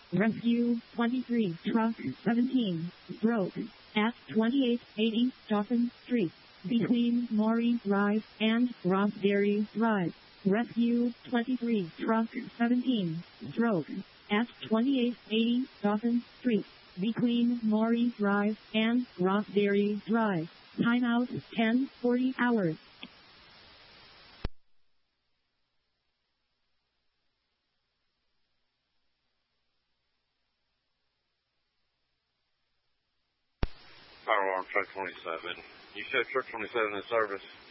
Rescue 23, Truck 17, broke at 2880 Dawson Street, between Maury Drive and Rossberry Drive. Rescue 23, Truck 17, stroke at 2880 Dawson Street, between Maury Drive and Rossberry Drive. Timeout 10:40 hours. Fire alarm truck 27. You show truck 27 in service.